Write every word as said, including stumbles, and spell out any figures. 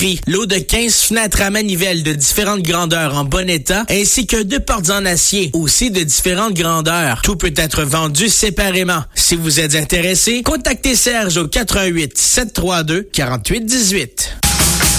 Lot de quinze fenêtres à manivelle de différentes grandeurs en bon état, ainsi que deux portes en acier, aussi de différentes grandeurs. Tout peut être vendu séparément. Si vous êtes intéressé, contactez Serge au quatre un huit, sept trois deux, quatre huit un huit.